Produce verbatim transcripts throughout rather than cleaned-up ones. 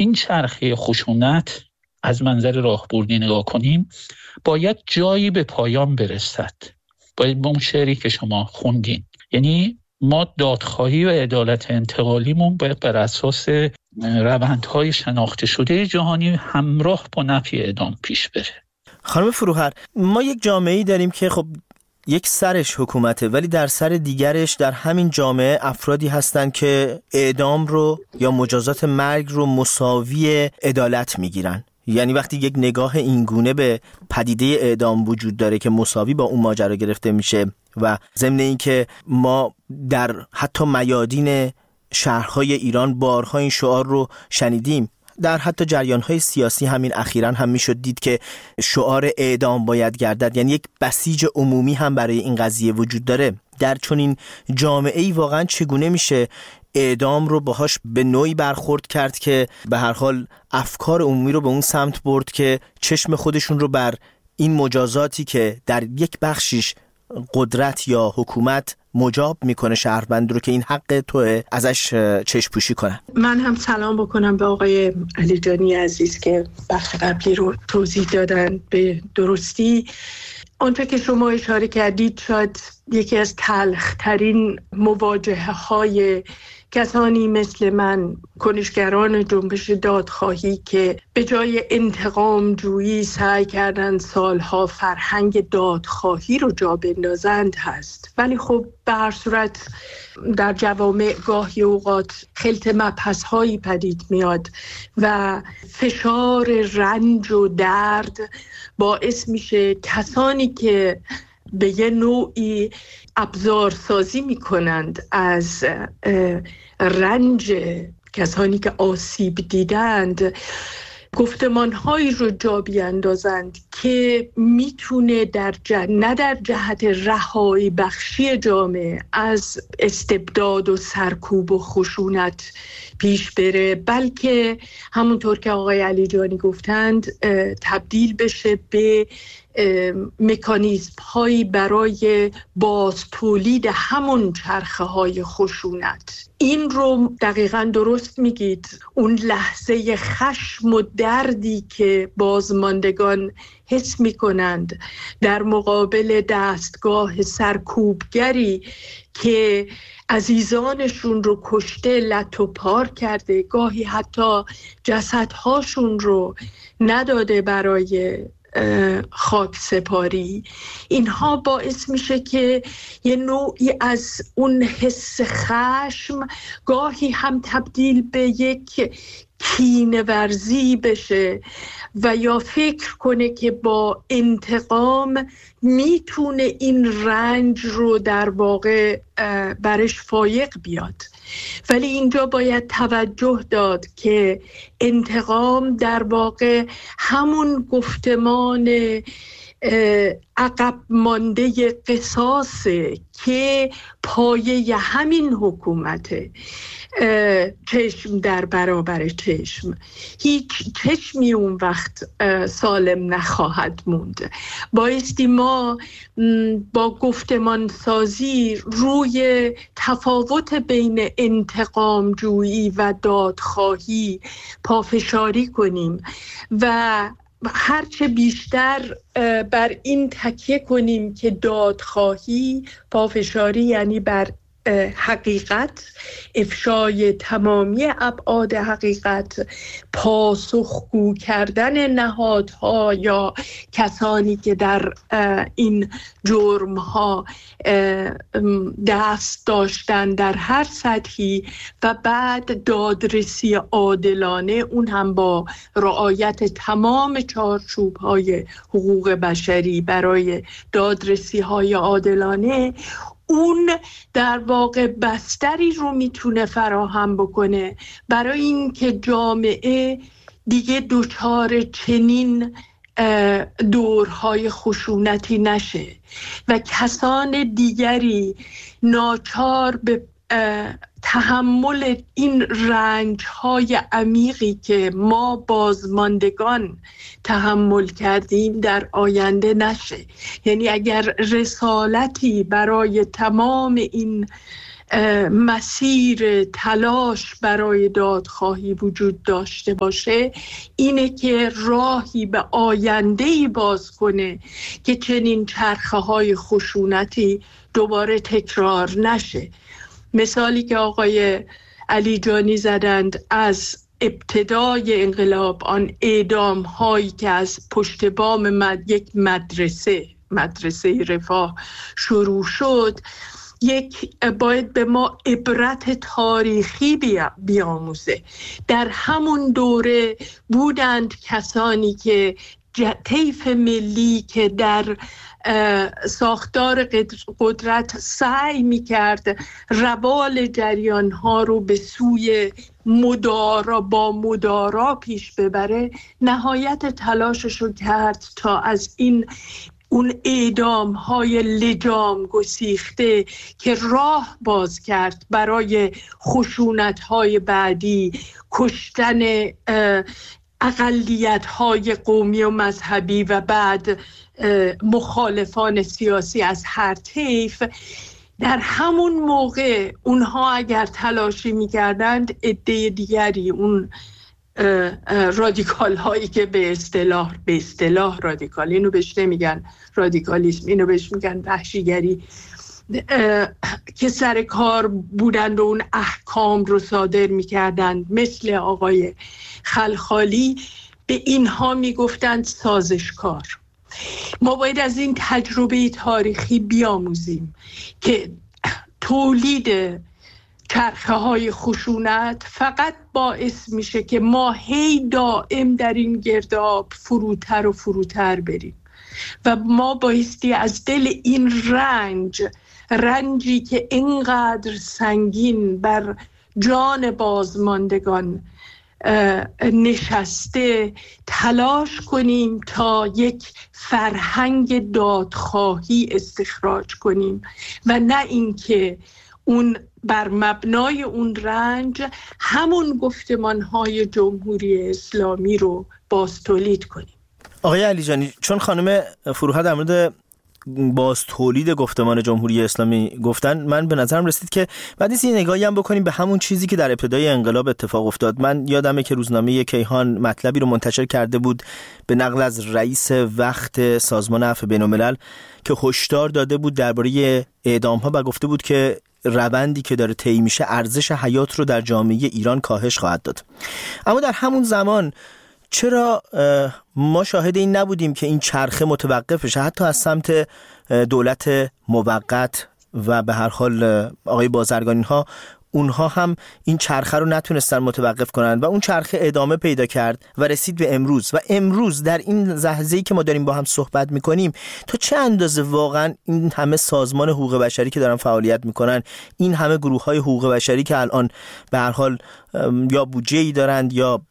این چرخه خشونت از منظر راهبردی نگاه کنیم باید جایی به پایان برسد. باید به اون شعری که شما خوندین، یعنی ما دادخواهی و عدالت انتقالیمون باید بر اساس روندهای شناخته شده جهانی همراه با نفی اعدام پیش بره. خانم فروهر، ما یک جامعه‌ای داریم که خب یک سرش حکومته، ولی در سر دیگرش در همین جامعه افرادی هستن که اعدام رو یا مجازات مرگ رو مساوی عدالت میگیرن. یعنی وقتی یک نگاه اینگونه به پدیده اعدام وجود داره که مساوی با اون ماجرا گرفته میشه و ضمن این که ما در حتی میادین شهرهای ایران بارها این شعار رو شنیدیم، در حتی جریان‌های سیاسی همین اخیراً هم میشد دید که شعار اعدام باید گردد، یعنی یک بسیج عمومی هم برای این قضیه وجود داره. در چنین جامعه‌ای واقعاً چگونه میشه اعدام رو باهاش به نوعی برخورد کرد که به هر حال افکار عمومی رو به اون سمت برد که چشم خودشون رو بر این مجازاتی که در یک بخشیش قدرت یا حکومت مجاب میکنه شهروند رو که این حق توه ازش چشم پوشی کنن. من هم سلام بکنم به آقای علیجانی عزیز که بخش قبلی رو توضیح دادن به درستی. آنچه که شما اشاره کردید شاید یکی از تلخ‌ترین مواجهه های کسانی مثل من، کنشگران جنبش دادخواهی که به جای انتقام جویی سعی کردن سالها فرهنگ دادخواهی رو جا بندازند هست. ولی خب به هر صورت در جوامع گاهی اوقات خلط مبحث هایی پدید میاد و فشار رنج و درد باعث میشه کسانی که به یه نوعی ابزارسازی میکنند از رنج کسانی که آسیب دیدند گفتمان‌هایی رو جا بیاندازند که میتونه در جه... نه در جهت رهایی بخشی جامعه از استبداد و سرکوب و خشونت پیش بره، بلکه همونطور که آقای علیجانی گفتند تبدیل بشه به مکانیزم هایی برای باز تولید همون چرخه های خشونت. این رو دقیقاً درست میگید. اون لحظه خشم و دردی که بازماندگان حس میکنند در مقابل دستگاه سرکوبگری که عزیزانشون رو کشته، لت و پار کرده، گاهی حتی جسدهاشون رو نداده برای خاک سپاری، اینها باعث میشه که یه نوعی از اون حس خشم گاهی هم تبدیل به یک کینه ورزی بشه و یا فکر کنه که با انتقام میتونه این رنج رو در واقع برش فایق بیاد. ولی اینجا باید توجه داد که انتقام در واقع همون گفتمان عقب مانده قصاصه که پایه همین حکومته. چشم در برابر چشم، هیچ چشمی اون وقت سالم نخواهد موند. بایستی ما با گفتمان سازی روی تفاوت بین انتقام جویی و دادخواهی پافشاری کنیم و هرچه بیشتر بر این تکیه کنیم که دادخواهی، پافشاری یعنی بر حقیقت، افشای تمامی ابعاد حقیقت، پاسخگو کردن نهادها یا کسانی که در این جرمها دست داشتن در هر سطحی و بعد دادرسی عادلانه، اون هم با رعایت تمام چارچوب‌های حقوق بشری برای دادرسی های عادلانه، اون در واقع بستری رو میتونه فراهم بکنه برای اینکه جامعه دیگه دچار چنین دورهای خشونتی نشه و کسان دیگری ناچار به تحمل این رنج‌های عمیقی که ما بازماندگان تحمل کردیم در آینده نشه. یعنی اگر رسالتی برای تمام این مسیر تلاش برای دادخواهی وجود داشته باشه اینه که راهی به آینده‌ای باز کنه که چنین چرخه‌های خشونتی دوباره تکرار نشه. مثالی که آقای علی جانی زدند از ابتدای انقلاب، آن اعدام هایی که از پشت بام مد... یک مدرسه مدرسه رفاه شروع شد، یک باید به ما عبرت تاریخی بیا... بیاموزه. در همون دوره بودند کسانی که طیف ملی که در ساختار قدرت سعی می‌کرد روال جریان‌ها رو به سوی مدارا با مدارا پیش ببره، نهایت تلاشش رو کرد تا از این اون اعدام‌های لجام گسیخته که راه باز کرد برای خشونت‌های بعدی، کشتن اقلیت‌های قومی و مذهبی و بعد مخالفان سیاسی از هر طیف. در همون موقع اونها اگر تلاشی می‌کردند، عده دیگری، اون رادیکال هایی که به اصطلاح به اصطلاح رادیکال، اینو بهش نمیگن رادیکالیسم، اینو بهش میگن وحشیگری، که سر کار بودند و اون احکام رو صادر میکردند، مثل آقای خلخالی، به اینها میگفتند سازشکار. ما باید از این تجربه تاریخی بیاموزیم که تولید چرخه های خشونت فقط باعث میشه که ما هی دائم در این گرداب فروتر و فروتر بریم و ما بایستی از دل این رنج رنجی که اینقدر سنگین بر جان بازماندگان نشسته تلاش کنیم تا یک فرهنگ دادخواهی استخراج کنیم و نه اینکه اون بر مبنای اون رنج همون گفتمان‌های جمهوری اسلامی رو باز تولید کنیم. آقای علی جانی، چون خانم فروها در مورد باز تولید گفتمان جمهوری اسلامی گفتن، من به نظرم رسید که بعد نیست یه نگاهی هم بکنیم به همون چیزی که در ابتدای انقلاب اتفاق افتاد. من یادمه که روزنامه کیهان مطلبی رو منتشر کرده بود به نقل از رئیس وقت سازمان عفو بین‌الملل که هشدار داده بود درباره اعدام‌ها و گفته بود که روندی که داره طی میشه ارزش حیات رو در جامعه ایران کاهش خواهد داد. اما در همون زمان چرا ما شاهد این نبودیم که این چرخه متوقف بشه، حتی از سمت دولت موقت و به هر حال آقای بازرگانی ها، اونها هم این چرخه رو نتونستن متوقف کنن و اون چرخه ادامه پیدا کرد و رسید به امروز. و امروز در این لحظه‌ای که ما داریم با هم صحبت میکنیم، تا چه اندازه واقعا این همه سازمان حقوق بشری که دارن فعالیت میکنن، این همه گروه‌های حقوق بشری که الان به هر حال یا بودجه‌ای دارند یا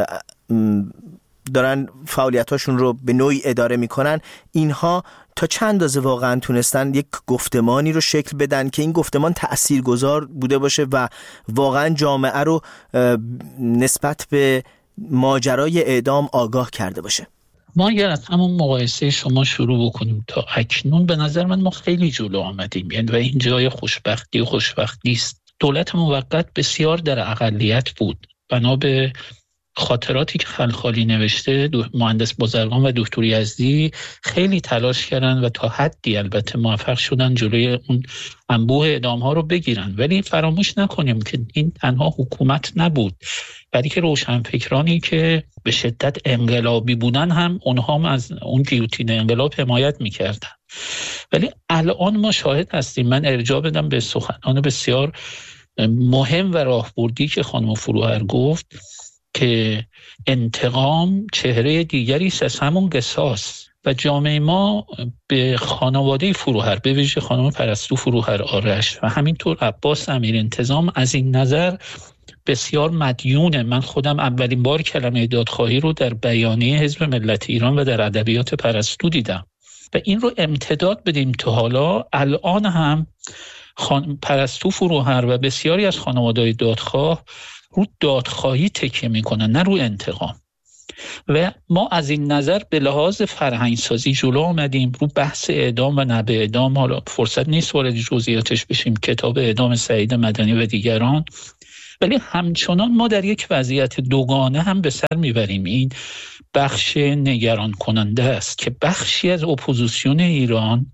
دارن فعالیتاشون رو به نوعی اداره میکنن، اینها تا چند اندازه واقعا تونستن یک گفتمانی رو شکل بدن که این گفتمان تأثیرگذار بوده باشه و واقعا جامعه رو نسبت به ماجرای اعدام آگاه کرده باشه؟ ما اگر از همون مقایسه شما شروع بکنیم تا اکنون، به نظر من ما خیلی جلو آمدیم، یعنی و این جای خوشبختی و خوشبختی است. دولت موقت بسیار در اقلیت بود. بنا به خاطراتی که خلخالی نوشته، مهندس بازرگان و دکتر یزدی خیلی تلاش کردن و تا حدی البته موفق شدن جلوی اون انبوه اعدام ها رو بگیرن. ولی فراموش نکنیم که این تنها حکومت نبود، بلکه روشنفکرانی که به شدت انقلابی بودن هم اونها هم از اون گیوتین انقلاب حمایت میکردن. ولی الان ما شاهد هستیم. من ارجاع بدم به سخنان بسیار مهم و راهبردی که خانم فروهر گفت که انتقام چهره دیگری است از همون قصاص و جامعه ما به خانواده فروهر، به ویژه خانم پرستو فروهر آرش و همینطور عباس امیرانتظام از این نظر بسیار مدیونه. من خودم اولین بار کلمه دادخواهی رو در بیانیه حزب ملت ایران و در ادبیات پرستو دیدم و این رو امتداد بدیم تا حالا. الان هم خان... پرستو فروهر و بسیاری از خانواده‌های دادخواه رو دادخواهی تکیه میکنن، نه رو انتقام. و ما از این نظر به لحاظ فرهنگسازی جلو آمدیم رو بحث اعدام و نبه اعدام. حالا فرصت نیست وارد جزئیاتش بشیم، کتاب اعدام سعید مدنی و دیگران، ولی همچنان ما در یک وضعیت دوگانه هم به سر میبریم. این بخش نگران کننده است که بخشی از اپوزیسیون ایران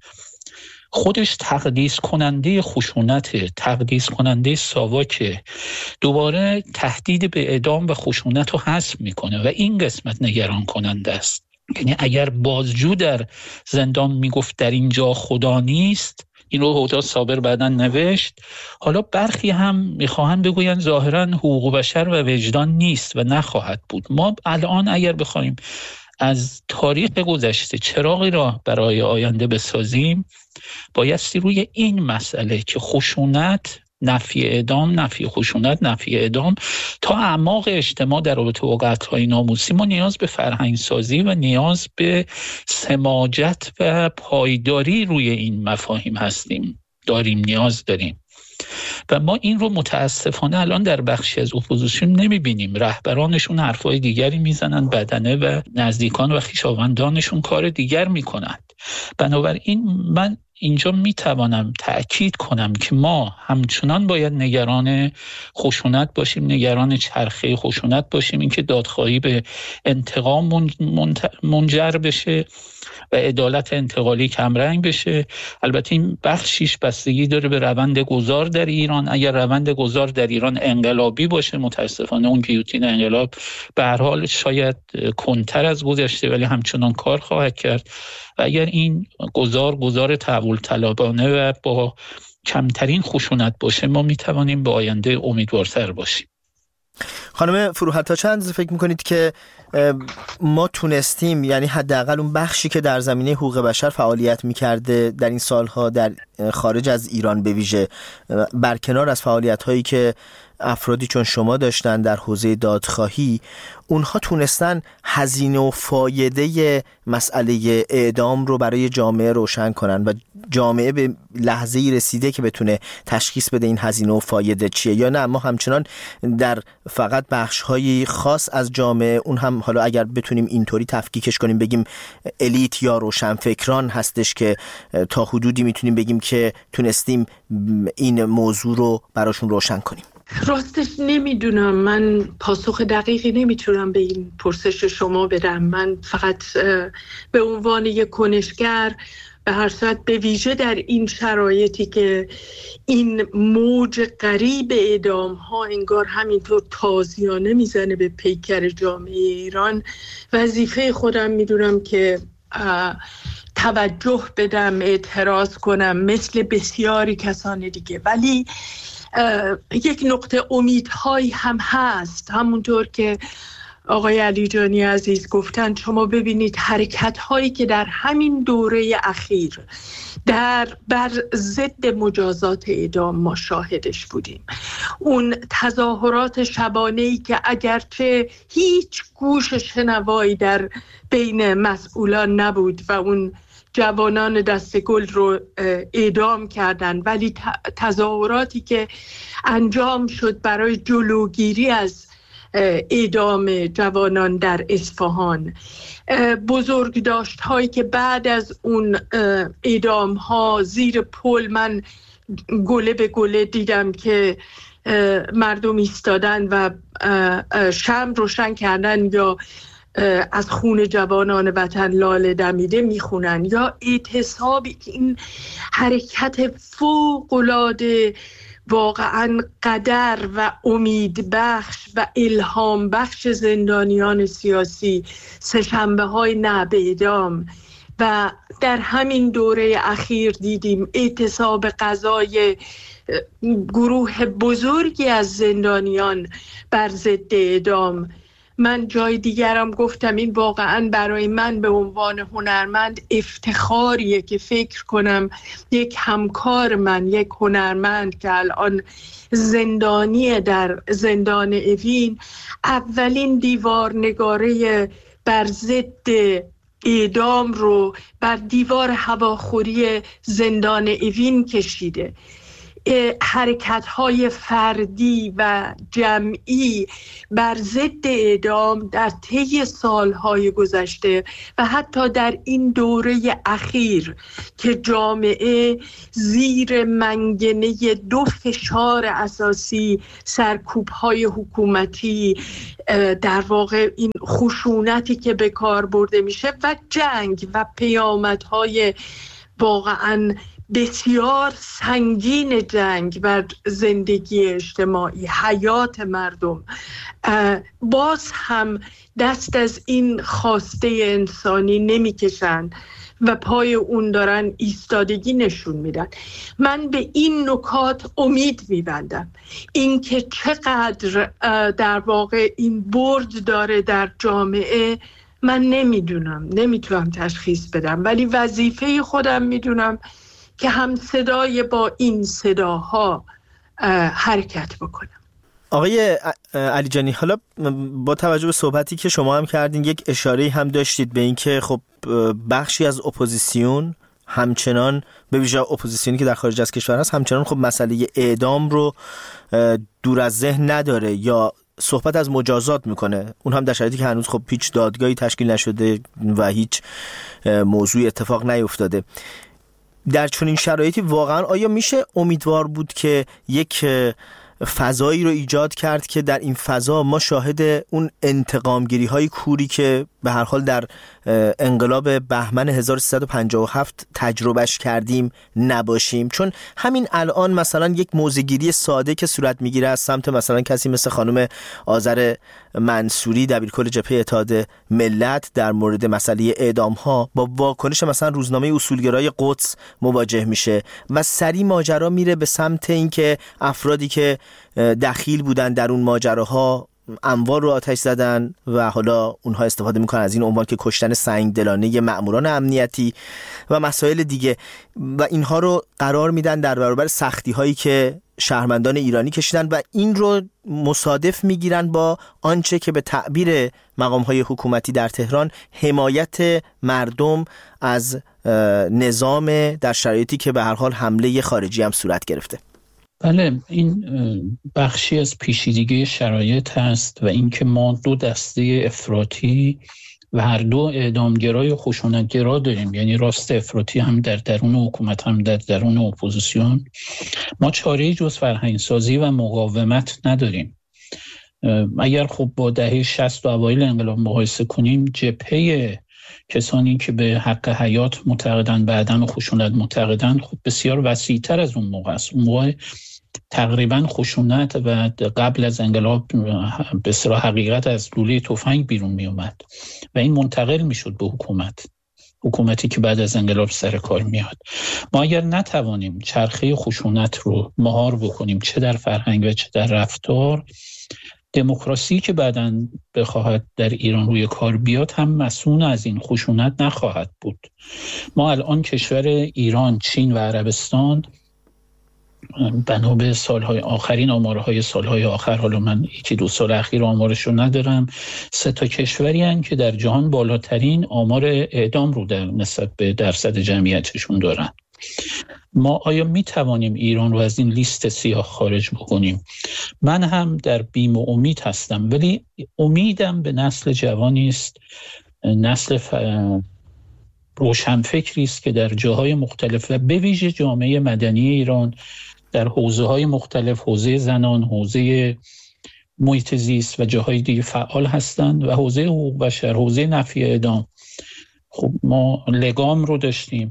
خودش تقدیس کننده خشونت، تقدیس کننده ساواک، دوباره تهدید به اعدام و خشونت رو حذف میکنه و این قسمت نگران کننده است. یعنی اگر بازجو در زندان میگفت در اینجا خدا نیست، این رو هدی صابر بعداً نوشت، حالا برخی هم میخواهند بگویند ظاهراً حقوق بشر و وجدان نیست و نخواهد بود. ما الان اگر بخوایم از تاریخ گذشته چراغی را برای آینده بسازیم، بایستی روی این مسئله که خشونت، نفی اعدام، نفی خشونت، نفی اعدام تا اعماق اجتماع در رابطه با قتل‌های ناموسی، ما نیاز به فرهنگ سازی و نیاز به سماجت و پایداری روی این مفاهیم هستیم، داریم، نیاز داریم. و ما این رو متاسفانه الان در بخشی از اپوزیسیون نمیبینیم. رهبرانشون حرفای دیگری میزنن، بدنه و نزدیکان و خویشاوندانشون کار دیگر میکنند. بنابراین من اینجا میتوانم تأکید کنم که ما همچنان باید نگران خشونت باشیم، نگران چرخه خشونت باشیم، اینکه دادخواهی به انتقام منجر بشه و عدالت انتقالی کمرنگ بشه. البته این بخشیش بستگی داره به روند گذار در ایران. اگر روند گذار در ایران انقلابی باشه، متاسفانه اون گیوتین انقلاب به هر حال شاید کنتر از گذشته ولی همچنان کار خواهد کرد. و اگر این گذار گذار تحول طلبانه و با کمترین خشونت باشه، ما میتوانیم به آینده امیدوارتر باشیم. خانم فروهر، تا چند اندازه فکر میکنید که ما تونستیم، یعنی حداقل اون بخشی که در زمینه حقوق بشر فعالیت میکرده در این سالها در خارج از ایران به ویژه، برکنار از فعالیت‌هایی که افرادی چون شما داشتن در حوزه دادخواهی، اونها تونستن هزینه و فایده مسئله اعدام رو برای جامعه روشن کنن و جامعه به لحظه‌ای رسیده که بتونه تشخیص بده این هزینه و فایده چیه، یا نه ما همچنان در فقط بخش‌های خاص از جامعه، اون هم حالا اگر بتونیم اینطوری تفکیکش کنیم بگیم الیت یا روشنفکران هستش که تا حدودی میتونیم بگیم که تونستیم این موضوع رو براشون روشن کنیم؟ راستش نمیدونم، من پاسخ دقیقی نمیتونم به این پرسش شما بدم. من فقط به عنوان یک کنشگر به هر صورت، به ویژه در این شرایطی که این موج غریب اعدام ها انگار همینطور تازیانه میزنه به پیکر جامعه ایران، وظیفه خودم میدونم که توجه بدم، اعتراض کنم مثل بسیاری کسان دیگه. ولی یک نقطه امیدهایی هم هست، همونطور که آقای علیجانی عزیز گفتن. شما ببینید حرکت هایی که در همین دوره اخیر در بر ضد مجازات اعدام ما شاهدش بودیم، اون تظاهرات شبانه‌ای که اگرچه هیچ گوش شنوایی در بین مسئولان نبود و اون جوانان دست گل رو اعدام کردن، ولی تظاهراتی که انجام شد برای جلوگیری از اعدام جوانان در اصفهان، بزرگداشت هایی که بعد از اون اعدام ها زیر پل من گله به گله دیدم که مردم ایستادن و شمع روشن کردن یا از خون جوانان وطن لاله دمیده میخونن، یا اعتصابی که این حرکت فوق‌العاده واقعا قدر و امید بخش و الهام بخش زندانیان سیاسی، سه‌شنبه های نه به اعدام، و در همین دوره اخیر دیدیم اعتصاب قضای گروه بزرگی از زندانیان بر ضد اعدام. من جای دیگرم گفتم این واقعا برای من به عنوان هنرمند افتخاریه که فکر کنم یک همکار من، یک هنرمند که الان زندانی در زندان اوین، اولین دیوار نگاره بر ضد اعدام رو بر دیوار هواخوری زندان اوین کشیده. حرکت‌های فردی و جمعی بر ضد اعدام در طی سال‌های گذشته و حتی در این دوره اخیر که جامعه زیر منگنه دو فشار اساسی، سرکوب‌های حکومتی، در واقع این خشونتی که به کار برده میشه و جنگ و پیامدهای واقعاً بسیار سنگین جنگ بر زندگی اجتماعی، حیات مردم، باز هم دست از این خواسته انسانی نمیکشن و پای اون دارن ایستادگی نشون میدن. من به این نکات امید میبندم، اینکه چقدر در واقع این برد داره در جامعه من نمیدونم، نمیتونم تشخیص بدم، ولی وظیفه خودم میدونم که هم صدای با این صداها حرکت بکنم. آقای علیجانی، حالا با توجه به صحبتی که شما هم کردین یک اشاره هم داشتید به این که خب بخشی از اپوزیسیون همچنان، به ویژه اپوزیسیونی که در خارج از کشور هست، همچنان خب مسئله اعدام رو دور از ذهن نداره یا صحبت از مجازات میکنه، اون هم در شرایطی که هنوز خب هیچ دادگاهی تشکیل نشده و هیچ موضوعی اتفاق نیفتاده. در چنین شرایطی واقعا آیا میشه امیدوار بود که یک فضایی رو ایجاد کرد که در این فضا ما شاهد اون انتقامگیری های کوری که به هر حال در انقلاب بهمن هزار و سیصد و پنجاه و هفت تجربهش کردیم نباشیم؟ چون همین الان مثلا یک موضع‌گیری ساده که صورت میگیره از سمت مثلا کسی مثل خانم آذر منصوری دبیرکل جبهه اتحاد ملت در مورد مسئله اعدام ها با واکنش مثلا روزنامه اصولگرای قدس مواجه میشه و سری ماجرا میره به سمت اینکه افرادی که دخیل بودن در اون ماجراها اموال رو آتش زدن و حالا اونها استفاده میکنن از این عنوان که کشتن سنگدلانه مأموران امنیتی و مسائل دیگه و اینها رو قرار میدن در برابر سختی هایی که شهروندان ایرانی کشیدن و این رو مصادف میگیرن با آنچه که به تعبیر مقام های حکومتی در تهران حمایت مردم از نظام در شرایطی که به هر حال حمله خارجی هم صورت گرفته. بله، این بخشی از پیچیدگی شرایط هست و اینکه ما دو دسته افراطی و هر دو اعدامگرای و خشونتگرا داریم، یعنی راست افراطی هم در درون حکومت هم در درون اپوزیسیون. ما چاره‌ای جز فرهنگسازی و مقاومت نداریم. اگر خب با دهه شصت و اوایل انقلاب مقایسه کنیم، جبهه کسانی که به حق حیات معتقدند، به عدم خشونت معتقدند، خب بسیار وسیع‌تر از اون موقع است. اون موقع تقریبا خشونت و قبل از انقلاب به اصطلاح حقیقت از لوله تفنگ بیرون می اومد و این منتقل می شد به حکومت، حکومتی که بعد از انقلاب سر کار میاد. ما اگر نتوانیم چرخه خشونت رو مهار بکنیم، چه در فرهنگ و چه در رفتار، دموکراسی که بعداً بخواهد در ایران روی کار بیاد هم مسئول از این خشونت نخواهد بود. ما الان کشور ایران، چین و عربستان بنا به سالهای آخرین آمارهای سالهای آخر، حالا من یکی دو سال اخیر آمارش رو ندارم، سه تا کشوری هستند که در جهان بالاترین آمار اعدام رو در نسبت به درصد جمعیتشون دارن. ما آیا می توانیم ایران رو از این لیست سیاه خارج بکنیم؟ من هم در بیم و امید هستم، ولی امیدم به نسل جوانی است، نسل ف... روشنفکری است که در جاهای مختلف و به ویژه جامعه مدنی ایران در حوزه‌های مختلف، حوزه زنان، حوزه محیط زیست و جاهای دیگه فعال هستند و حوزه حقوق بشر، حوزه نفی اعدام. خب ما لگام رو داشتیم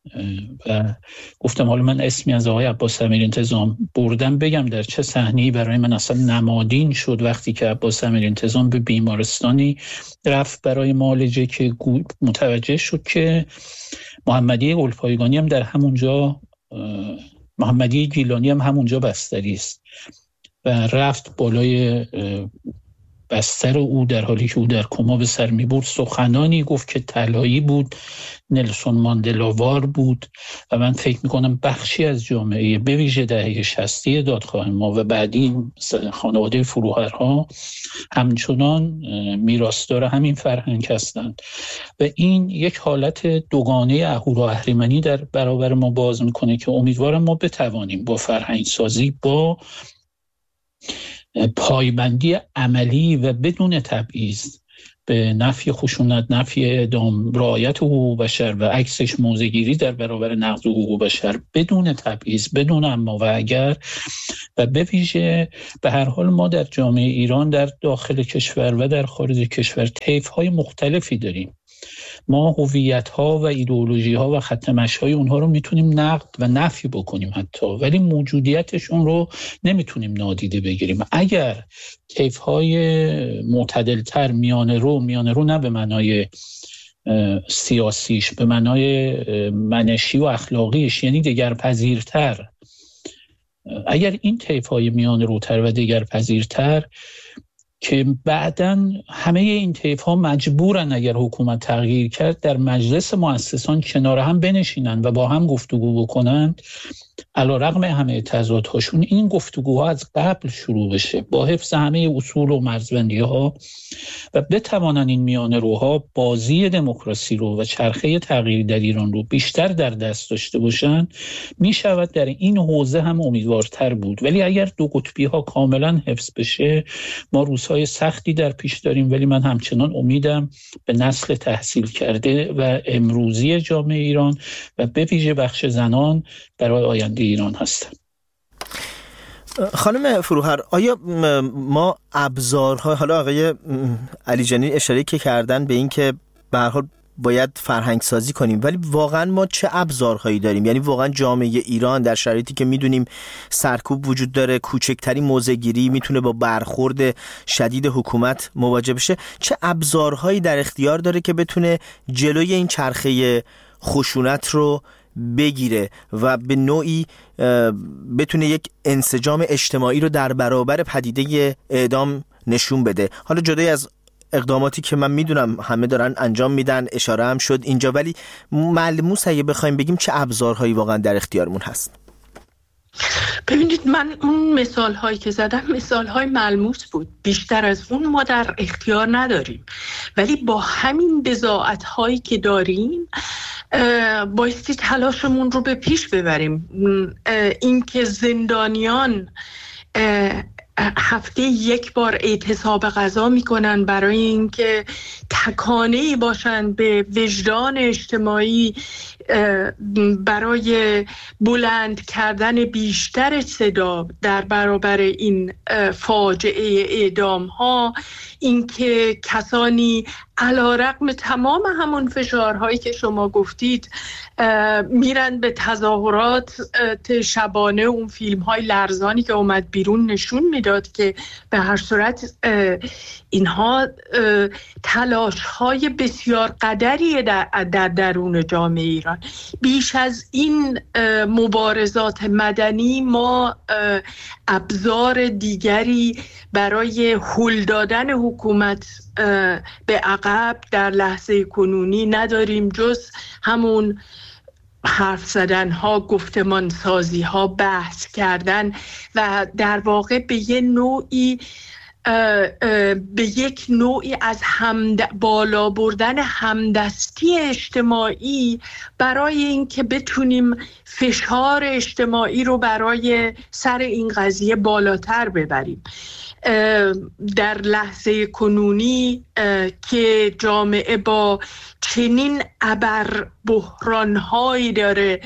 و گفتم حالا من اسمی از آقای عباس امیرانتظام بردم بگم در چه صحنه‌ای برای من اصلا نمادین شد وقتی که عباس امیرانتظام به بیمارستانی رفت برای معالجه که متوجه شد که محمدی گلپایگانی هم در همونجا، محمدی گیلانی هم همونجا بستری است و رفت بالای بستر او در حالی که او در کما به سر می‌برد سخنانی گفت که طلایی بود، نلسون ماندلاوار بود و من فکر می‌کنم بخشی از جامعه به ویژه دهه شصتی دادخواه ما و بعدی خانواده فروهرها همچنان میراثدار همین فرهنگ هستند و این یک حالت دوگانه اهورا-اهریمنی در برابر ما باز میکنه که امیدوارم ما بتوانیم با فرهنگ سازی، با پایبندی عملی و بدون تبعیض به نفی خشونت، نفی اعدام، رعایت حقوق بشر و عکسش موضع‌گیری در برابر نقض حقوق بشر بدون تبعیض، بدون اما و اگر، و به ویژه به هر حال ما در جامعه ایران در داخل کشور و در خارج کشور طیف‌های مختلفی داریم. ما هویت‌ها و ایدئولوژی‌ها و خط مشی‌های اونها رو میتونیم نقد و نفی بکنیم حتی، ولی موجودیتشون رو نمیتونیم نادیده بگیریم. اگر طیف‌های معتدل‌تر، میانه رو میانه رو نه به معنای سیاسیش، به معنای منشی و اخلاقیش، یعنی دگرپذیرتر، اگر این طیف‌های میانه روتر و دگرپذیرتر که بعداً همه این طیف‌ها مجبورن اگر حکومت تغییر کرد در مجلس مؤسسان کنار هم بنشینن و با هم گفتگو بکنند، علی‌رغم همه تضادهاشون این گفتگوها از قبل شروع بشه با حفظ همه اصول و مرزبندی‌ها و بتوانن این میانه روها بازی دموکراسی رو و چرخه تغییر در ایران رو بیشتر در دست داشته باشن، می شود در این حوزه هم امیدوارتر بود. ولی اگر دو قطبی ها کاملا حفظ بشه ما روزهای سختی در پیش داریم، ولی من همچنان امیدم به نسل تحصیل کرده و امروزی جامعه ایران و به ویژه بخش زنان برای آینده ایران هستم. خانم فروهر، آیا ما ابزارها، حالا آقای علیجانی اشاره که کردن به این که به هر حال باید فرهنگ سازی کنیم، ولی واقعا ما چه ابزارهایی داریم؟ یعنی واقعا جامعه ایران در شرایطی که میدونیم سرکوب وجود داره، کوچکترین موضع‌گیری میتونه با برخورد شدید حکومت مواجه بشه، چه ابزارهایی در اختیار داره که بتونه جلوی این چرخه خشونت رو بگیره و به نوعی بتونه یک انسجام اجتماعی رو در برابر پدیده اعدام نشون بده؟ حالا جدای از اقداماتی که من میدونم همه دارن انجام میدن، اشاره هم شد اینجا، ولی ملموس اگه بخوایم بگیم چه ابزارهایی واقعا در اختیارمون هست؟ ببینید، من اون مثال هایی که زدم مثال های ملموس بود، بیشتر از اون ما در اختیار نداریم، ولی با همین بضاعت هایی که داریم بایستی تلاشمون رو به پیش ببریم. این که زندانیان هفته یک بار اعتصاب غذا میکنن برای اینکه تکانه‌ای باشن به وجدان اجتماعی، برای بلند کردن بیشتر صدا در برابر این فاجعه اعدام ها، اینکه کسانی علی‌رغم تمام همون فشارهایی که شما گفتید میرن به تظاهرات شبانه، اون فیلم های لرزانی که اومد بیرون نشون میداد که به هر صورت اینها تلاش های بسیار قدری در, در درون جامعه ایران. بیش از این مبارزات مدنی ما ابزار دیگری برای هل دادن حکومت به عقب در لحظه کنونی نداریم جز همون حرف زدن ها، گفتمان سازی ها، بحث کردن و در واقع به یه نوعی به یک نوعی از همد... بالا بردن همدستی اجتماعی برای اینکه بتونیم فشار اجتماعی رو برای سر این قضیه بالاتر ببریم. در لحظه کنونی که جامعه با چنین ابر بحران‌هایی داره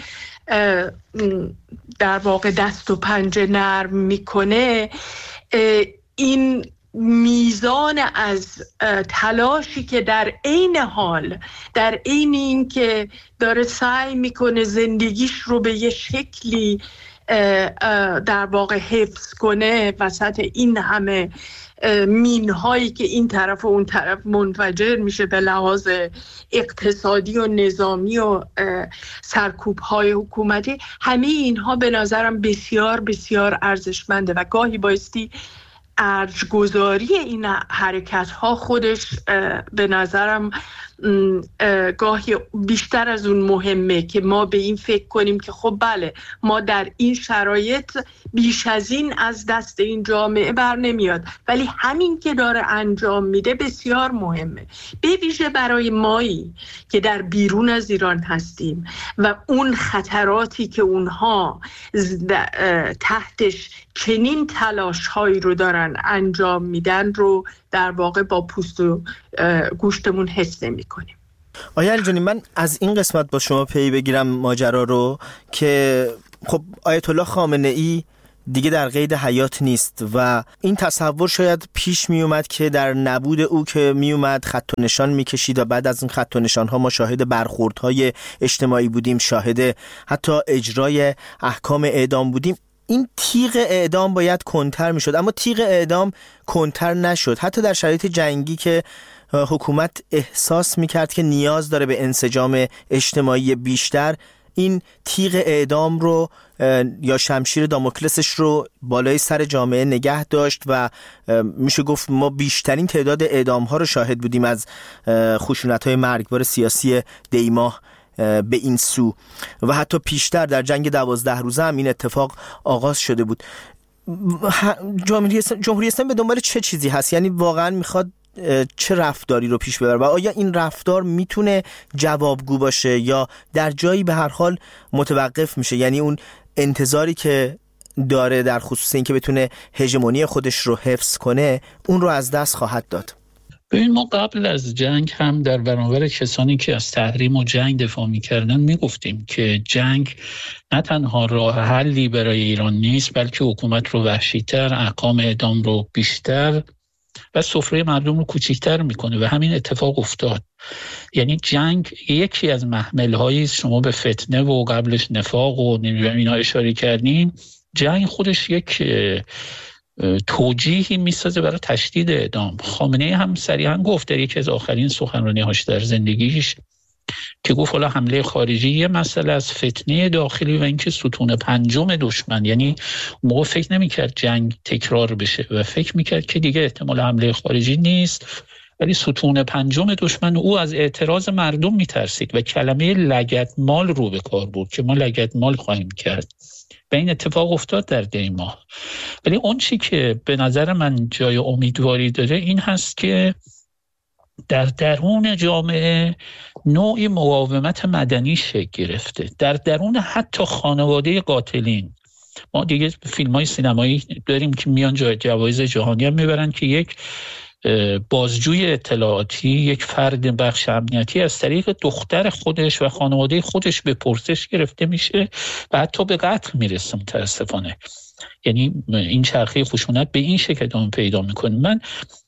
در واقع دست و پنجه نرم میکنه، این میزان از تلاشی که در عین حال در عین این که داره سعی میکنه زندگیش رو به یه شکلی در واقع حفظ کنه وسط این همه مینهایی که این طرف و اون طرف منفجر میشه به لحاظ اقتصادی و نظامی و سرکوب‌های حکومتی، همه اینها به نظرم بسیار بسیار ارزشمنده و گاهی بایستی ارجگذاری این حرکت ها خودش به نظرم گاهی بیشتر از اون مهمه که ما به این فکر کنیم که خب بله ما در این شرایط بیش از این از دست این جامعه بر نمیاد، ولی همین که داره انجام میده بسیار مهمه، به ویژه برای مایی که در بیرون از ایران هستیم و اون خطراتی که اونها تحتش چنین تلاش هایی رو دارن انجام میدن رو در واقع با پوست و گوشتمون حس نمی کنیم. آیا علیجانی، من از این قسمت با شما پی بگیرم ماجرا رو که خب آیت الله خامنه ای دیگه در قید حیات نیست و این تصور شاید پیش می اومد که در نبود او که می اومد خط و نشان می کشید و بعد از این خط و نشان ها ما شاهد برخوردهای اجتماعی بودیم، شاهد حتی اجرای احکام اعدام بودیم. این تیغ اعدام باید کنتر می شد، اما تیغ اعدام کنتر نشد. حتی در شرایط جنگی که حکومت احساس می کرد که نیاز داره به انسجام اجتماعی بیشتر، این تیغ اعدام رو یا شمشیر داموکلسش رو بالای سر جامعه نگه داشت و میشه گفت ما بیشترین تعداد اعدام ها رو شاهد بودیم از خشونت های مرگبار سیاسی دیماه به این سو و حتی پیشتر در جنگ دوازده روزه هم این اتفاق آغاز شده بود. جمهوری اسلامی به دنبال چه چیزی هست؟ یعنی واقعا میخواد چه رفتاری رو پیش ببره و آیا این رفتار میتونه جوابگو باشه یا در جایی به هر حال متوقف میشه؟ یعنی اون انتظاری که داره در خصوص این که بتونه هژمونی خودش رو حفظ کنه اون رو از دست خواهد داد. ببین، ما قبل از جنگ هم در برابر کسانی که از تحریم و جنگ دفاع می‌کردن میگفتیم که جنگ نه تنها راه حلی برای ایران نیست، بلکه حکومت رو وحشی‌تر، احکام اعدام رو بیشتر و سفره مردم رو کوچیک‌تر میکنه و همین اتفاق افتاد. یعنی جنگ یکی از محمل‌هایی شما به فتنه و قبلش نفاق و اینا اشاره کردین. جنگ خودش یک توجیهی میسازه برای تشدید اعدام. خامنه‌ای هم صریحا گفت در یکی از آخرین سخنرانی‌هاش در زندگیش که گفت حالا حمله خارجی یه مسئله از فتنه داخلی و اینکه ستون پنجم دشمن، یعنی موقع فکر نمی‌کرد جنگ تکرار بشه و فکر می‌کرد که دیگه احتمال حمله خارجی نیست، ولی ستون پنجم دشمن. او از اعتراض مردم میترسید و کلمه لگدمال رو به کار برد که ما لگدمال خواهیم کرد و این اتفاق افتاد در دی ماه. ولی اون چی که به نظر من جای امیدواری داره این هست که در درون جامعه نوعی مقاومت مدنی شکل گرفته، در درون حتی خانواده قاتلین. ما دیگه فیلم‌های سینمایی داریم که میان جای جوایز جهانی هم میبرن که یک بازجوی اطلاعاتی، یک فرد بخش امنیتی از طریق دختر خودش و خانواده خودش به پرسش گرفته میشه و حتی به قتل میرسه متاسفانه. یعنی این چرخه خشونت به این شکل ادامه پیدا میکنه. من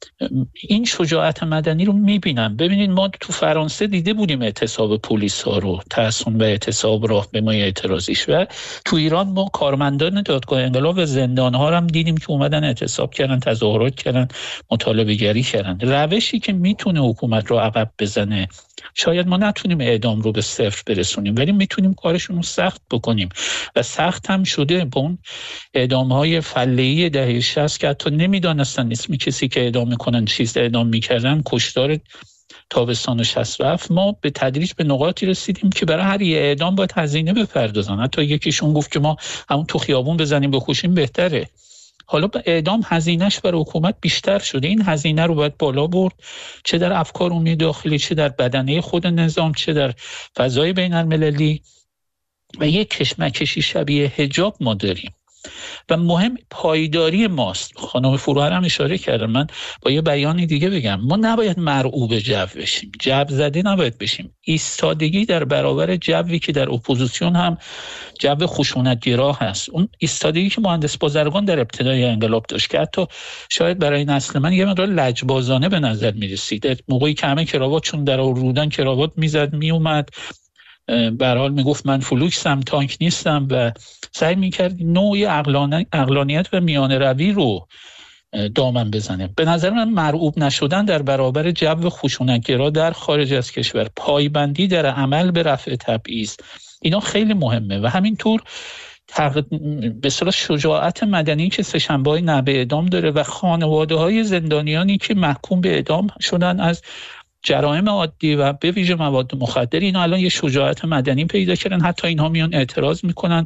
این شجاعت مدنی رو میبینم. ببینید ما تو فرانسه دیده بودیم اعتصاب پلیس ها رو، تحصن و اعتصاب راهپیمای اعتراضیش، و تو ایران ما کارمندان دادگاه انقلاب و زندان ها رو هم دیدیم که اومدن اعتصاب کردن، تظاهرات کردن، مطالبه گری کردن. روشی که میتونه حکومت رو عقب بزنه، شاید ما نتونیم اعدام رو به صفر برسونیم ولی میتونیم کارشون رو سخت بکنیم و سخت هم شده. با اون اعدام‌های فله‌ای دهه شصت که حتی نمیدانستن اسم کسی که اعدام میکنن چیز اعدام میکردن، کشتار تابستان شصت و هفت، ما به تدریج به نقاطی رسیدیم که برای هر یه اعدام باید هزینه بپردازن. حتی یکیشون گفت که ما همون تو خیابون بزنیم بکشیم بهتره. حالا با اعدام هزینهش برای حکومت بیشتر شده. این هزینه رو باید بالا برد، چه در افکار عمومی داخلی، چه در بدنه خود نظام، چه در فضای بین المللی. و یک کشمکشی شبیه حجاب ما داریم و مهم پایداری ماست. خانم فروهر هم اشاره کردن، من با یه بیانی دیگه بگم، ما نباید مرعوب جو بشیم، جو زده نباید بشیم. ایستادگی در برابر جوی که در اپوزیسیون هم جو خشونت‌گرا هست، اون ایستادگی که مهندس بازرگان در ابتدای انقلاب داشت که حتی شاید برای نسل من یه مقدار لجبازانه به نظر می‌رسید، موقعی که همه کراوات چون در رودن کراوات میزد میومد، به هر حال میگفت من فلوکسم، تانک نیستم و سعی میکرد نوعی عقلانیت و میانه روی رو دامن بزنه. به نظر من مرعوب نشدن در برابر جو خشونت‌گرا در خارج از کشور، پایبندی در عمل به رفع تبعیض، اینا خیلی مهمه و همینطور تق... به اصطلاح شجاعت مدنی که سه‌شنبه‌های نه به اعدام داره و خانواده‌های زندانیانی که محکوم به اعدام شدن از جرایم عادی و به ویژه مواد مخدر، اینا الان یه شجاعت مدنی پیدا کردن. حتی اینها میان اعتراض میکنن،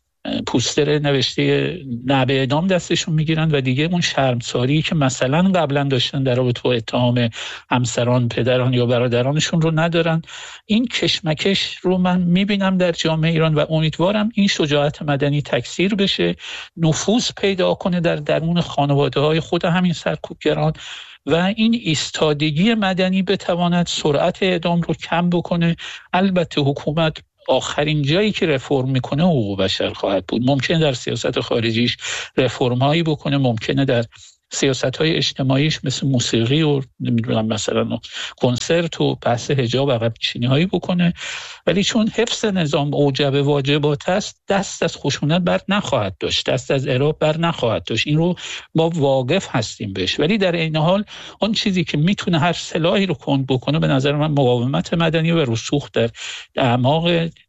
پوستر نوشته نه به اعدام دستشون میگیرن و دیگه اون شرمساری که مثلا قبلا داشتن در رابطه با اتهام همسران، پدران یا برادرانشون رو ندارن. این کشمکش رو من میبینم در جامعه ایران و امیدوارم این شجاعت مدنی تکثیر بشه، نفوذ پیدا کنه در درون خانواده‌های خود همین سرکوبگران و این ایستادگی مدنی بتواند سرعت اعدام رو کم بکنه. البته حکومت آخرین جایی که رفرم میکنه حقوق بشر خواهد بود. ممکنه در سیاست خارجیش رفرم هایی بکنه، ممکنه در سیاست های اجتماعیش مثل موسیقی و نمیدونم مثلا کنسرت و بحث حجاب عقب نشینی هایی بکنه، ولی چون حفظ نظام اوجب واجبات است دست از خشونت بر نخواهد داشت، دست از اعراب بر نخواهد داشت. این رو ما واقف هستیم بهش، ولی در این حال اون چیزی که میتونه هر سلاحی رو کند بکنه به نظر من مقاومت مدنی و رسوخ در اعماق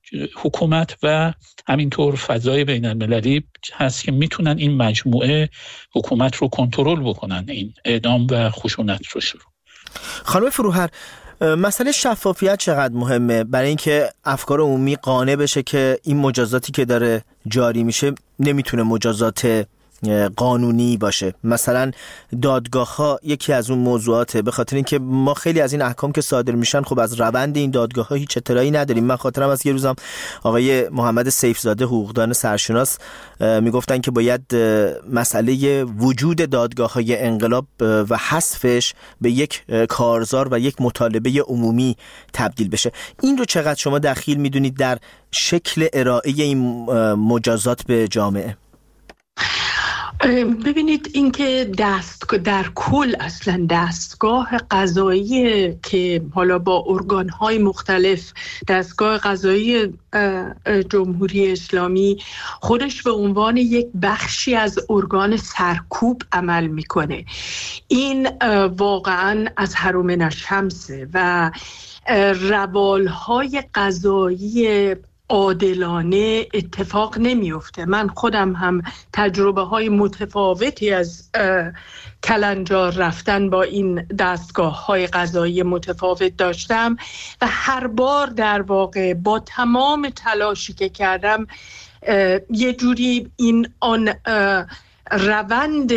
حکومت و همینطور فضای بین المللی هست که میتونن این مجموعه حکومت رو کنترل بکنن، این اعدام و خشونت رو شروع. خانم فروهر، مسئله شفافیت چقدر مهمه برای اینکه افکار عمومی قانع بشه که این مجازاتی که داره جاری میشه نمیتونه مجازات قانونی باشه؟ مثلا دادگاه ها یکی از اون موضوعاته، به خاطر اینکه ما خیلی از این احکام که صادر میشن خب از روند این دادگاه ها هیچ اطلاعی نداریم. من خاطرم از یه روزم آقای محمد سیفزاده حقوقدان سرشناس میگفتن که باید مسئله وجود دادگاه های انقلاب و حذفش به یک کارزار و یک مطالبه عمومی تبدیل بشه. این رو چقدر شما دخیل میدونید در شکل ارائه این مجازات به جامعه؟ ببینید اینکه دست در کل اصلا دستگاه قضایی که حالا با ارگان‌های مختلف، دستگاه قضایی جمهوری اسلامی خودش به عنوان یک بخشی از ارگان سرکوب عمل میکنه، این واقعا از هرومن الشمسه و روالهای قضایی عادلانه اتفاق نمیفته. من خودم هم تجربه های متفاوتی از کلنجار رفتن با این دستگاه های قضایی متفاوت داشتم و هر بار در واقع با تمام تلاشی که کردم یه جوری این آن روند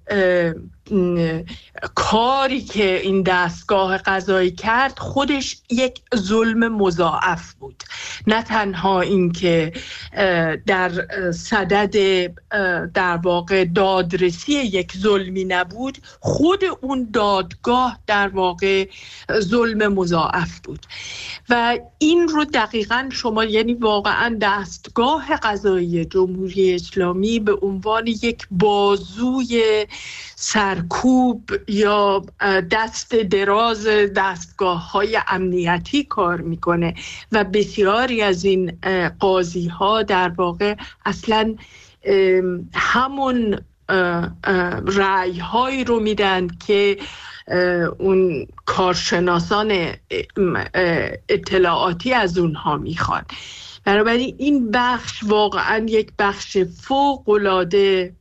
کاری که این دستگاه قضایی کرد خودش یک ظلم مضاعف بود. نه تنها این که در صدد در واقع دادرسی یک ظلمی نبود، خود اون دادگاه در واقع ظلم مضاعف بود و این رو دقیقاً شما یعنی واقعاً دستگاه قضایی جمهوری اسلامی به عنوان یک بازوی سرکوب یا دست دراز دستگاه های امنیتی کار میکنه و بسیاری از این قاضی ها در واقع اصلا همون رأی هایی رو میدن که اون کارشناسان اطلاعاتی از اونها میخوان. بنابراین این بخش واقعا یک بخش فوق‌العاده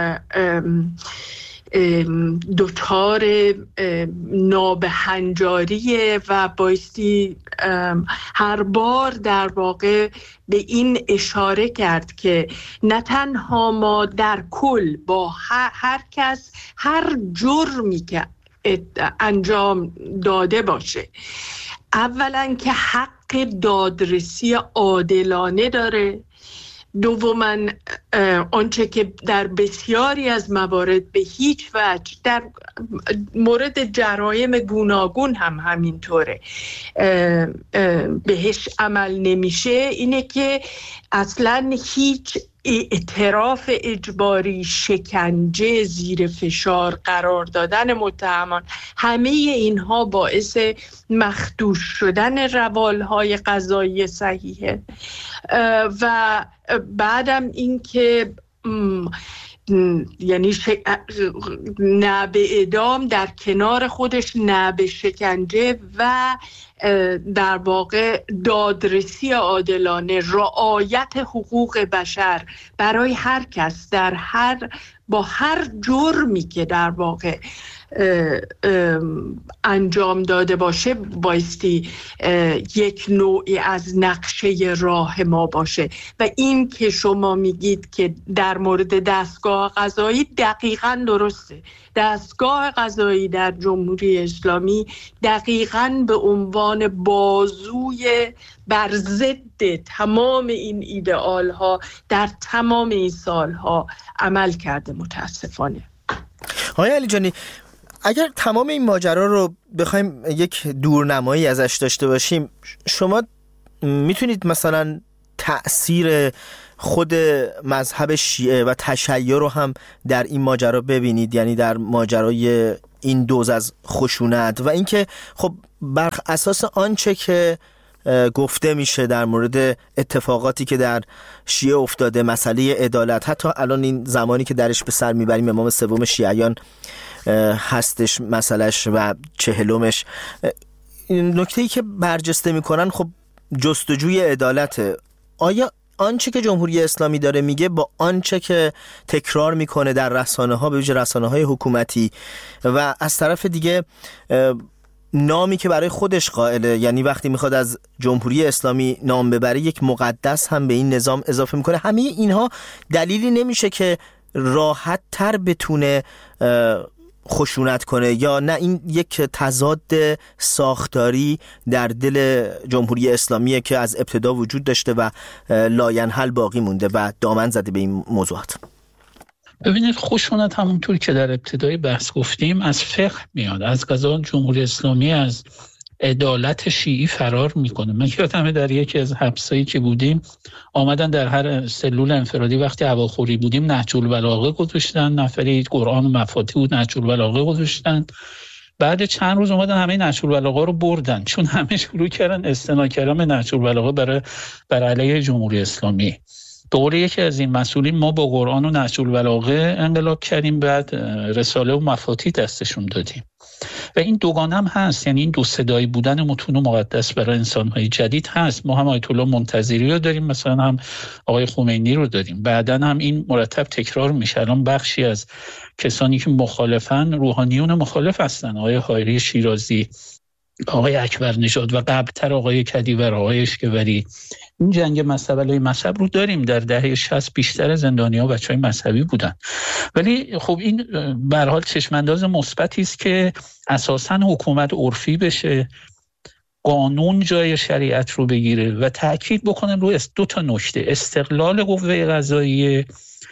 دوچار نابهنجاریه و بایستی هر بار در واقع به این اشاره کرد که نه تنها ما در کل با هر کس هر جرمی که انجام داده باشه اولا که حق دادرسی عادلانه داره، دوماً آنچه که در بسیاری از موارد به هیچ وجه در مورد جرایم گوناگون هم همینطوره بهش عمل نمیشه، اینه که اصلاً هیچ اعتراف اجباری، شکنجه، زیر فشار قرار دادن متهمان، همه اینها باعث مخدوش شدن روالهای قضایی صحیحه. و بعدم این که یعنی ش... نه به اعدام در کنار خودش نه به شکنجه و در واقع دادرسی عادلانه، رعایت حقوق بشر برای هر کس در هر با هر جرمی که در واقع اه اه انجام داده باشه بایستی یک نوعی از نقشه راه ما باشه. و این که شما میگید که در مورد دستگاه قضایی دقیقاً درسته. دستگاه قضایی در جمهوری اسلامی دقیقاً به عنوان بازوی بر ضد تمام این ایدئال ها در تمام این سالها عمل کرده متاسفانه. آقای علیجانی، اگر تمام این ماجرا رو بخوایم یک دورنمایی ازش داشته باشیم، شما میتونید مثلا تأثیر خود مذهب شیعه و تشیع رو هم در این ماجرا ببینید، یعنی در ماجرای این دوز از خشونت و اینکه خب بر اساس آنچه که گفته میشه در مورد اتفاقاتی که در شیعه افتاده، مسئله عدالت، حتی الان این زمانی که درش به سر میبریم امام سوم شیعیان هستش مسئلهش و چهلمش، نکته‌ای که برجسته میکنن خب جستجوی عدالته. آیا آنچه که جمهوری اسلامی داره میگه با آنچه که تکرار میکنه در رسانه ها، به ویژه رسانه های حکومتی، و از طرف دیگه نامی که برای خودش قائله، یعنی وقتی میخواد از جمهوری اسلامی نام ببره یک مقدس هم به این نظام اضافه میکنه، همه اینها دلیلی نمیشه که راحت تر بتونه خشونت کنه؟ یا نه این یک تضاد ساختاری در دل جمهوری اسلامیه که از ابتدا وجود داشته و لاینحل باقی مونده و دامن زده به این موضوعات؟ ببینید، خشونت همونطور که در ابتدای بحث گفتیم از فقه میاد. از قضا جمهوری اسلامی از عدالت شیعی فرار میکنه. من یادمه در یکی از حبسایی که بودیم آمدن در هر سلول انفرادی وقتی هواخوری بودیم نهج البلاغه گذاشتن، نفری قرآن و مفاتیح بود نهج البلاغه گذاشتن. بعد چند روز اومدن همه نهج البلاغه رو بردن، چون همه شروع کردن استناد کردن به نهج البلاغه برای بر علیه جمهوری اسلامی. دوره یکی از این مسئولین ما با قرآن و نهج البلاغه انقلاب کردیم، بعد رساله و مفاتیح دستشون دادیم. و این دوگانه هم هست، یعنی این دو صدایی بودن متون و مقدس برای انسان‌های جدید هست. ما هم آیت الله منتظری رو داریم، مثلا هم آقای خمینی رو داریم، بعداً هم این مرتب تکرار میشه. الان بخشی از کسانی که مخالفن روحانیون مخالف هستن، آقای حایری شیرازی، آقای اکبر نژاد و قبلتر آقای کدیور، آقای اشکوری. این جنگ مذهب مذهب رو داریم. در دهه شصت بیشتر زندانی‌ها بچه‌های مذهبی بودن. ولی خب این به هر حال چشم‌انداز مثبتی است که اساساً حکومت عرفی بشه، قانون جای شریعت رو بگیره و تأکید بکنم روی دو تا نکته: استقلال قوه قضاییه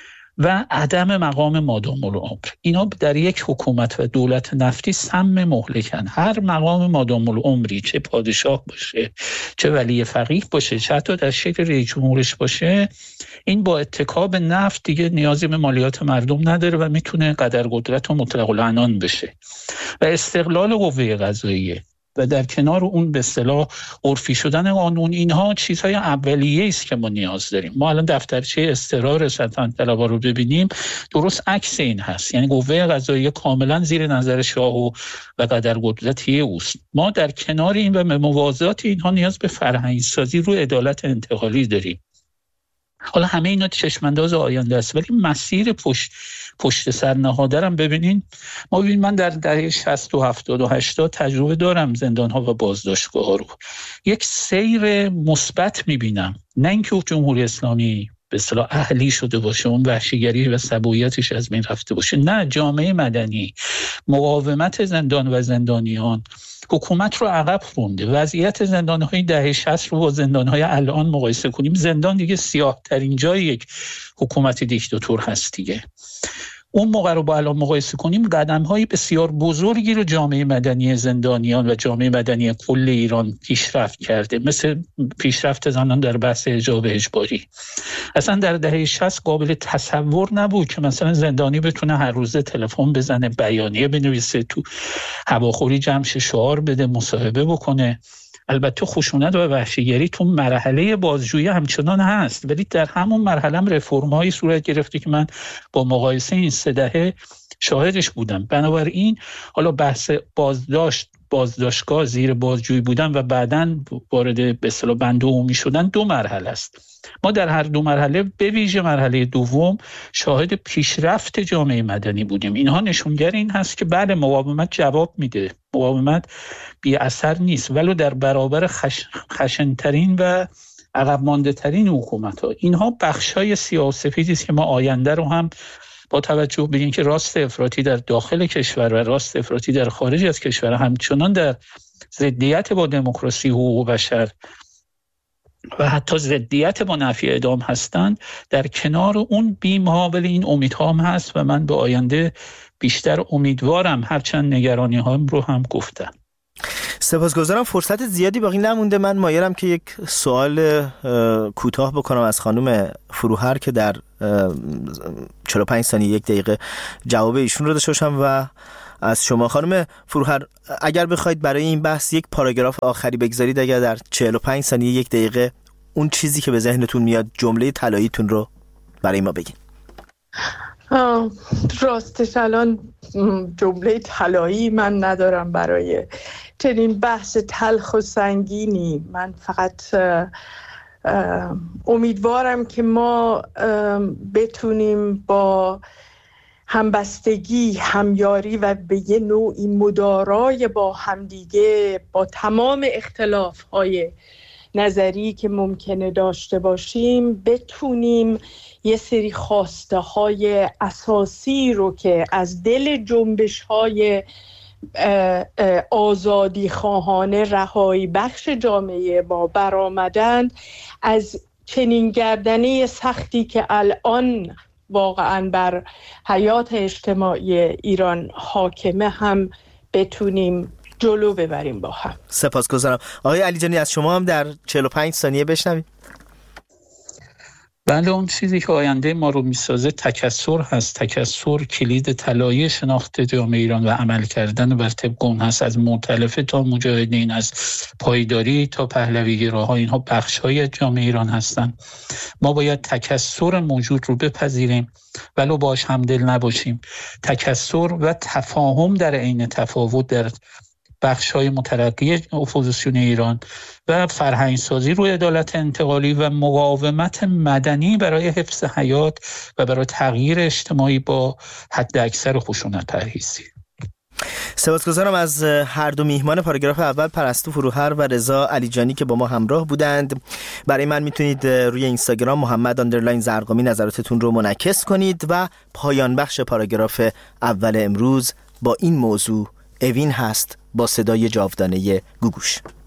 و عدم مقام مادام العمر. اینا در یک حکومت و دولت نفتی سم مهلکن. هر مقام مادام العمری، چه پادشاه باشه، چه ولی فقیه باشه، چه حتی در شکل رئیس جمهورش باشه، این با اتکا به نفت دیگه نیازی به مالیات مردم نداره و میتونه قدر قدرت و مطلق العنان بشه. و استقلال قوه قضاییه و در کنار اون به اصطلاح عرفی شدن قانون، اینها چیزهای اولیه است که ما نیاز داریم. ما الان دفترچه اضطرار سلطنت طلبا رو ببینیم، درست عکس این هست. یعنی قوه قضاییه کاملا زیر نظر شاه و و قدر قدرتی اوست. ما در کنار این و موازات اینها نیاز به فرهنگی سازی روی عدالت انتقالی داریم. حالا همه اینا چشمانداز آینده است، ولی مسیر پشت پشت سر نهاده رو ببینین. ما ببین، من در دهه شصت و هفتاد و هشتاد تجربه دارم زندان‌ها و بازداشتگاه‌ها رو. یک سیر مثبت می‌بینم، نه اینکه جمهوری اسلامی به اصطلاح اهلی شده باشه، اون وحشیگری و سبویتش از بین رفته باشه. نه، جامعه مدنی، مقاومت زندان و زندانیان حکومت رو عقب رونده. وضعیت زندان‌های دهه شصت رو با زندان‌های الان مقایسه کنیم، زندان دیگه سیاه‌ترین جای یک حکومت دیکتاتور هست دیگه. اون موقع رو با الان مقایسه کنیم، قدم‌های بسیار بزرگی رو جامعه مدنی زندانیان و جامعه مدنی کل ایران پیشرفت کرده، مثل پیشرفت زنان در بحث حجاب اجباری. اصلا در دهه شصت قابل تصور نبود که مثلا زندانی بتونه هر روزه تلفن بزنه، بیانیه بنویسه، تو هواخوری جمع شه، شعار بده، مصاحبه بکنه. البته خشونت و وحشیگری تو مرحله بازجویی همچنان هست، ولی در همون مرحله هم رفرم‌هایی صورت گرفته که من با مقایسه این سه دهه شاهدش بودم. بنابراین حالا بحث بازداشت، بازداشتگاه، زیر بازجویی بودن و بعداً وارد به اصطلاح بند عمومی شدن دو مرحله است. ما در هر دو مرحله به ویژه مرحله دوم شاهد پیشرفت جامعه مدنی بودیم. اینها نشونگر این هست که بله مقاومت جواب میده، مقاومت بی اثر نیست، ولو در برابر خش... خشنترین و عقب مانده ترین حکومت ها. اینها بخشای سیاه‌وسفیدی است که ما آینده رو هم با توجه به اینکه راست افراطی در داخل کشور و راست افراطی در خارج از کشور همچنان در ضدیت با دموکراسی، حقوق بشر و حتی ضدیت با نفی اعدام هستند، در کنار اون بیم‌ها ولی این امیدها هم هست و من به آینده بیشتر امیدوارم، هرچند نگرانی هام رو هم گفتم. سپاسگزارم. فرصت زیادی باقی نمونده. من مایلم که یک سوال کوتاه بکنم از خانم فروهر که در چهل و پنج ثانیه یک دقیقه جواب ایشون رو داشته باشم و از شما خانم فروهر اگر بخواید برای این بحث یک پاراگراف آخری بگذارید، اگر در چهل و پنج ثانیه یک دقیقه اون چیزی که به ذهنتون میاد، جمله طلاییتون رو برای ما بگین. راستش الان جمله طلایی من ندارم برای چنین بحث تلخ و سنگینی. من فقط امیدوارم که ما بتونیم با همبستگی، همیاری و به یه نوعی مدارای با همدیگه، با تمام اختلاف‌های نظری که ممکنه داشته باشیم، بتونیم یه سری خواسته های اساسی رو که از دل جنبش های آزادی خواهانه، رهایی بخش جامعه ما برآمدند، از چنین گردنه سختی که الان واقعا بر حیات اجتماعی ایران حاکمه هم بتونیم جلو ببریم با هم. سپاسگزارم. آقای علیجانی از شما هم در چهل و پنج ثانیه بشنویم. بله، اون چیزی که آینده ما رو میسازه تکثر هست. تکثر کلید طلایی شناخت جامعه ایران و عمل کردن بر طبق اون هست، از مؤتلفه تا مجاهدین، از پایداری تا پهلوی‌گراها، اینها بخش‌های جامعه ایران هستن. ما باید تکثر موجود رو بپذیریم ولو باش همدل نباشیم. تکثر و تفاهم در عین تفاوت در بخش‌های مترقی اپوزیسیون ایران و فرهنگسازی روی عدالت انتقالی و مقاومت مدنی برای حفظ حیات و برای تغییر اجتماعی با حد اکثر خشونت پرهیزی. سپاسگزارم از هر دو میهمان پاراگراف اول، پرستو فروهر و رضا علیجانی که با ما همراه بودند. برای من میتونید روی اینستاگرام محمد آندرلاین زرقامی نظراتتون رو منعکس کنید و پایان بخش پاراگراف اول امروز با این موضوع اوین هست با صدای جاودانه گوگوش.